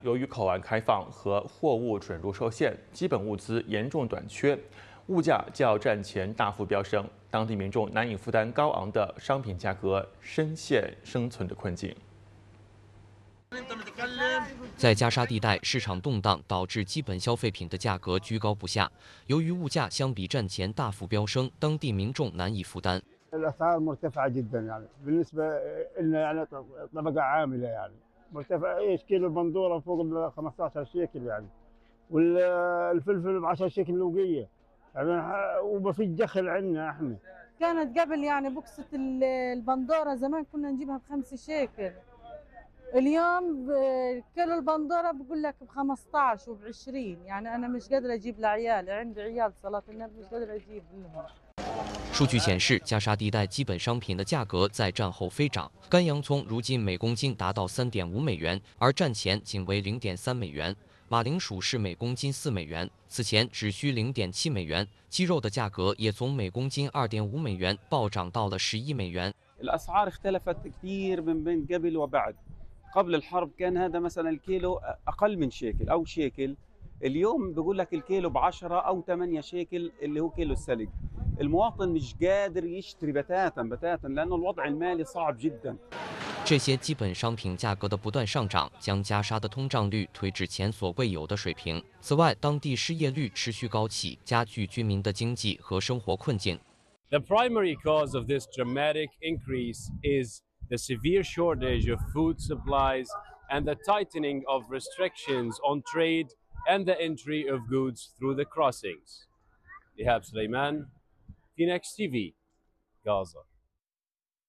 由于口岸开放和货物准入受限，基本物资严重短缺，物价较战前大幅飙升，当地民众难以负担高昂的商品价格，深陷生存的困境。 在加沙地带，市场动荡导致基本消费品的价格居高不下。由于物价相比战前大幅飙升，当地民众难以负担。 الاسعار مرتفعه جدا يعني بالنسبه لنا يعني طبقه عامله يعني مرتفع ايش كيلو البندوره فوق ال 15 شيكل يعني والفلفل ب 10 شيكل لوقيه يعني وما في دخل عندنا احنا. كانت قبل يعني بوكسة البندورة زمان كنا نجيبها ب5 شيكل. اليوم كيلو البندورة بقول لك ب15 وب20 يعني أنا مش قادرة أجيب لعيالي عندي عيال صلاة النبي مش قادرة أجيب لهم。 数据显示，加沙地带基本商品的价格在战后飞涨。干洋葱如今每公斤达到3.5美元，而战前仅为0.3美元。马铃薯是每公斤4美元，此前只需0.7美元。鸡肉的价格也从每公斤2.5美元暴涨到了11美元。 الأسعار اختلفت كثير من بين قبل وبعد. قبل الحرب كان هذا مثلا الكيلو أقل من شيكل أو شيكل. اليوم بقول لك الكيلو ب10 أو 8 شيكل اللي هو كيلو السلق. المواطن مش قادر يشتري بتاتا لأنه الوضع المالي صعب جدا。 这些基本商品价格的不断上涨，将加沙的通胀率推至前所未有的水平。此外，当地失业率持续高企，加剧居民的经济和生活困境。 The primary cause of this dramatic increase is the severe shortage of food supplies and the tightening of restrictions on trade and the entry of goods through the crossings. Ihab Suleiman, Phoenix TV, Gaza.